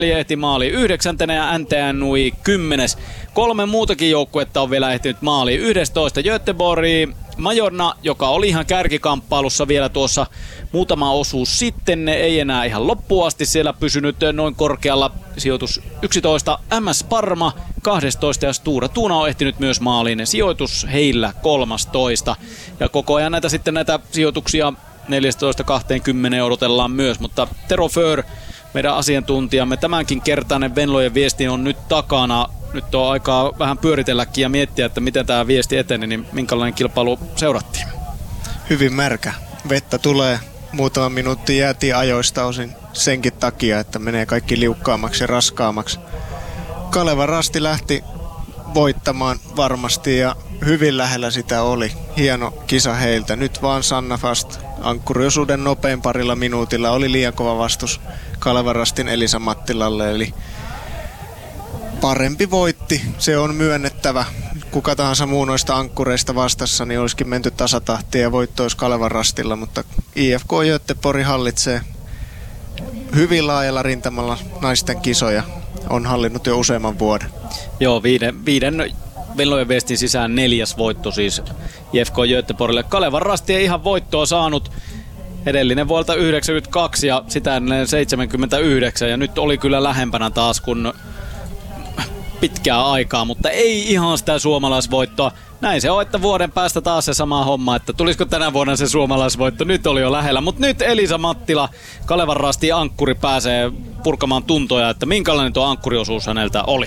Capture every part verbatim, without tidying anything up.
ehti maaliin yhdeksäntenä ja N T N U kymmenes. Kolme muutakin joukkuetta on vielä ehtinyt maaliin yhdestoista. Göteborg, Majorna, joka oli ihan kärkikamppailussa vielä tuossa muutama osuus sitten, ei enää ihan loppuun asti siellä pysynyt noin korkealla, sijoitus yksitoista. M S Parma kaksitoista ja Stura Tuna on ehtinyt myös maaliin, sijoitus heillä kolmetoista. Ja koko ajan näitä sitten näitä sijoituksia neljätoista kaksikymmentä odotellaan myös, mutta Tero Föhr, meidän asiantuntijamme, tämänkin kertainen Venlojen viesti on nyt takana. Nyt on aikaa vähän pyöritelläkin ja miettiä, että miten tämä viesti eteni, niin minkälainen kilpailu seurattiin? Hyvin märkä. Vettä tulee. Muutama minuutti jäätiin ajoista osin senkin takia, että menee kaikki liukkaammaksi ja raskaammaksi. Kalevan Rasti lähti voittamaan varmasti ja hyvin lähellä sitä oli. Hieno kisa heiltä. Nyt vaan Sanna Fast ankkuriosuuden nopein parilla minuutilla. Oli liian kova vastus Kalevan Rastin Elisa Mattilalle, eli parempi voitti. Se on myönnettävä. Kuka tahansa muu noista ankkureista vastassa, niin olisikin menty tasatahtiin ja voitto olisi Kalevan Rastilla, mutta I F K Göteborg hallitsee hyvin laajalla rintamalla naisten kisoja. On hallinnut jo useamman vuoden. Joo, viiden, viiden Venlojen viestin sisään neljäs voitto siis I F K Göteborgille. Kalevan Rasti ei ihan voittoa saanut. Edellinen vuodelta yhdeksänkymmentäkaksi ja sitä ennen seitsemänkymmentäyhdeksän, ja nyt oli kyllä lähempänä taas kun pitkää aikaa, mutta ei ihan sitä suomalaisvoittoa. Näin se on, että vuoden päästä taas se sama homma, että tulisiko tänä vuonna se suomalaisvoitto. Nyt oli jo lähellä, mutta nyt Elisa Mattila, Kalevan Rastin ankkuri, pääsee purkamaan tuntoja, että minkälainen tuo ankkuriosuus häneltä oli.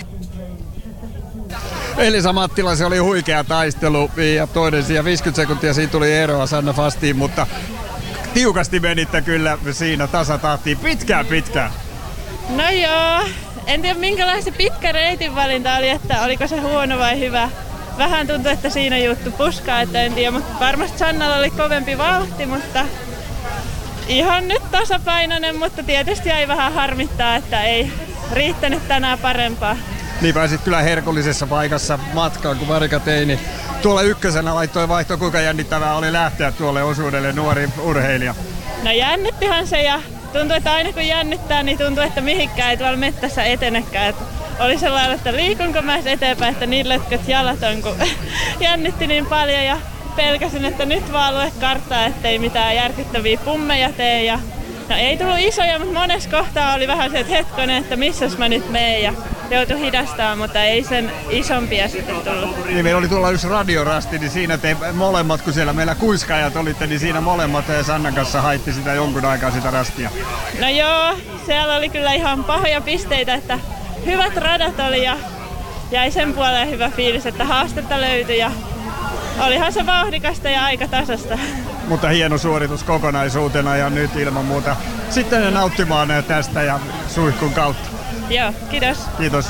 Elisa Mattila, se oli huikea taistelu ja toinen sija viisikymmentä sekuntia siitä tuli eroa Sanna Fastiin, mutta tiukasti menitte kyllä siinä tasatahtiin pitkään pitkään. No joo, en tiedä minkälainen se pitkä reitin valinta oli, että oliko se huono vai hyvä. Vähän tuntui, että siinä juttu puskaa, että en tiedä, mutta varmasti Sannalla oli kovempi vauhti, mutta ihan nyt tasapainoinen, mutta tietysti jäi vähän harmittaa, että ei riittänyt tänään parempaa. Niin pääsit kyllä herkullisessa paikassa matkaan, kun Marika Teini tuolla ykkösenä laittoi vaihtoon, kuinka jännittävää oli lähteä tuolle osuudelle nuori urheilija. No jännittihän se ja tuntui, että aina kun jännittää, niin tuntuu, että mihinkään ei tuolla mettässä etenekään. Että oli sellainen, että liikunko mä eteenpäin, että niin lötkät jalat on, kun jännitti niin paljon ja pelkäsin, että nyt vaan lue karttaa, ettei mitään järkyttäviä pummeja tee. Ja no ei tullut isoja, mutta monessa kohtaa oli vähän se, että hetkonen, että missäs mä nyt meen ja joutui hidastamaan, mutta ei sen isompia sitten tullut. Niin meillä oli tuolla yksi radiorasti, niin siinä te molemmat, kun siellä meillä kuiskaajat olitte, niin siinä molemmat Sannan kanssa haitti sitä jonkun aikaa sitä rastia. No joo, siellä oli kyllä ihan pahoja pisteitä, että hyvät radat oli ja jäi sen puoleen hyvä fiilis, että haastetta löytyi ja olihan se vauhdikasta ja aika tasasta. Mutta hieno suoritus kokonaisuutena ja nyt ilman muuta sitten nauttimaan tästä ja suihkun kautta. Joo, kiitos. Kiitos.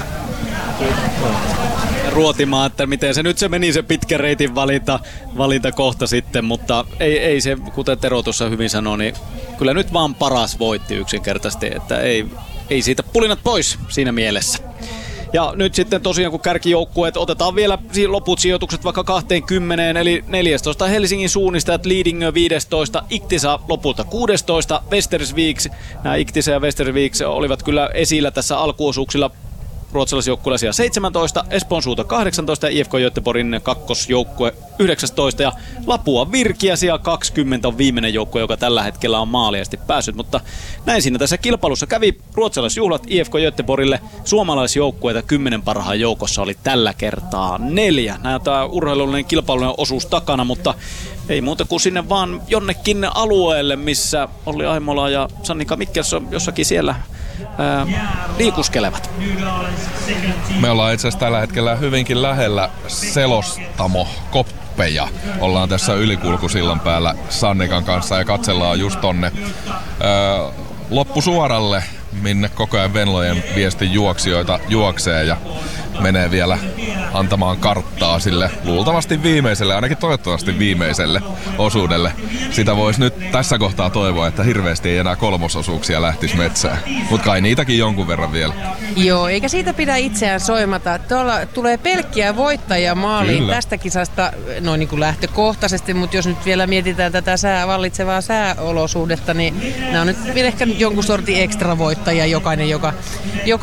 Ruotimaan, että miten se nyt se meni se pitkä reitin valinta, valinta kohta sitten, mutta ei, ei se, kuten Tero tuossa hyvin sanoi, niin kyllä nyt vaan paras voitti yksinkertaisesti, että ei, ei siitä pulinat pois siinä mielessä. Ja nyt sitten tosiaan kun kärkijoukkueet otetaan vielä loput sijoitukset vaikka kaksikymmentä, eli neljästoista Helsingin suunnistajat, Lidingö viisitoista, Iktisa lopulta kuusitoista, Västersvik, nämä Iktisa ja Västersvik olivat kyllä esillä tässä alkuosuuksilla ruotsalaisjoukkueella siellä seitsemäntoista, Espoon Suuta kahdeksantoista ja I F K Göteborgin kakkosjoukkue yhdeksäntoista ja Lapua Virkiä siellä kaksikymmentä on viimeinen joukkue, joka tällä hetkellä on maaliasti päässyt, mutta näin siinä tässä kilpailussa kävi ruotsalaisjuhlat I F K Göteborgille, suomalaisjoukkueita kymmenen parhaan joukossa oli tällä kertaa neljä. Näitä urheilullinen kilpailullinen osuus takana, mutta ei muuta kuin sinne vaan jonnekin alueelle, missä Olli Aimola ja Sannika Mikkelson jossakin siellä ää, liikuskelevat. Me ollaan itse asiassa tällä hetkellä hyvinkin lähellä Selostamo Koppeja. Ollaan tässä ylikulkusillan päällä Sannikan kanssa ja katsellaan just tonne ää, loppusuoralle, minne koko ajan Venlojen viestin juoksijoita juoksee. Ja menee vielä antamaan karttaa sille luultavasti viimeiselle, ainakin toivottavasti viimeiselle osuudelle. Sitä voisi nyt tässä kohtaa toivoa, että hirveästi ei enää kolmososuuksia lähtisi metsään. Mutta kai niitäkin jonkun verran vielä. Joo, eikä siitä pidä itseään soimata. Tuolla tulee pelkkiä voittajia maaliin Kyllä. tästä kisasta noin niin kuin lähtökohtaisesti, mutta jos nyt vielä mietitään tätä sää, vallitsevaa sääolosuhdetta, niin nämä on nyt ehkä jonkun sortin ekstra voittajia jokainen, joka, joka